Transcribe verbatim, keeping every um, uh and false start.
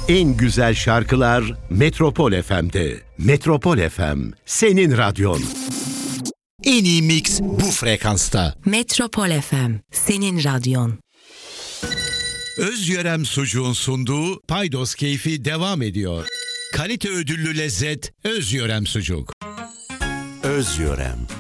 En güzel şarkılar Metropol F M'de. Metropol F M, senin radyon. En iyi mix bu frekansta. Metropol F M, senin radyon. Özyörem Sucuğun sunduğu Paydos Keyfi devam ediyor. Kalite ödüllü lezzet Özyörem Sucuk. Özyörem.